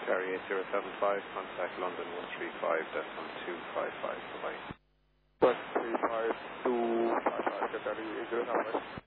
Cherry 8075, contact London 135.255. Bye-bye. 135.255, Cherry 8075.